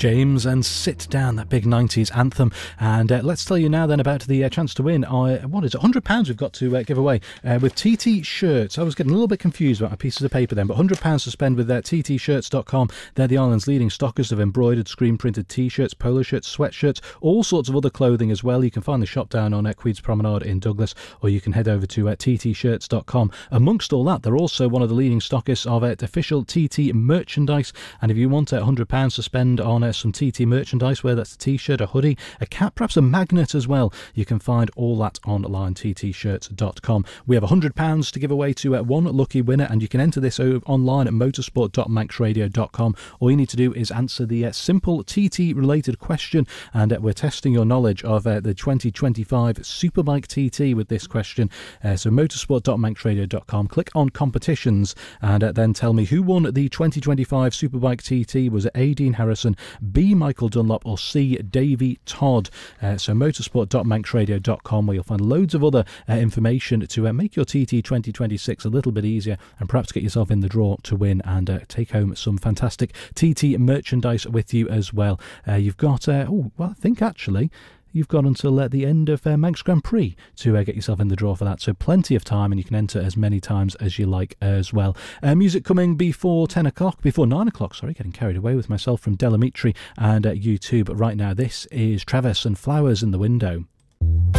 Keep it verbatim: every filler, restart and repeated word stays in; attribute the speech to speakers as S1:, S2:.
S1: James and Sit Down, that big nineties anthem. And uh, let's tell you now then about the uh, chance to win. Uh, what is it? one hundred pounds we've got to uh, give away uh, with T T Shirts. I was getting a little bit confused about my pieces of paper then, but one hundred pounds to spend with uh, T T shirts dot com. They're the Ireland's leading stockers of embroidered, screen-printed T-shirts, polo shirts, sweatshirts, all sorts of other clothing as well. You can find the shop down on uh, Queen's Promenade in Douglas, or you can head over to uh, T T shirts dot com. Amongst all that, they're also one of the leading stockists of uh, official T T merchandise. And if you want uh, one hundred pounds to spend on uh, some T T merchandise, whether that's a t-shirt, a hoodie, a cap, perhaps a magnet as well, you can find all that online, T T shirts dot com. We have one hundred pounds to give away to uh, one lucky winner, and you can enter this over online at motorsport dot manx radio dot com. All you need to do is answer the uh, simple T T related question, and uh, we're testing your knowledge of uh, the twenty twenty-five Superbike T T with this question. Uh, so motorsport dot manx radio dot com, click on competitions, and uh, then tell me who won the twenty twenty-five Superbike T T. Was it A. Dean Harrison, B. Michael Dunlop, or C. Davy Todd? Uh, so motorsport dot manx radio dot com, where you'll find loads of other uh, information to uh, make your T T twenty twenty-six a little bit easier, and perhaps get yourself in the draw to win and uh, take home some fantastic T T merchandise with you as well. Uh, you've got, uh, oh, well, I think actually you've got until uh, the end of uh, Manx Grand Prix to uh, get yourself in the draw for that. So plenty of time, and you can enter as many times as you like as well. Uh, music coming before ten o'clock, before nine o'clock, sorry, getting carried away with myself, from Delamitri and uh, YouTube. Right now, this is Travis and Flowers in the Window.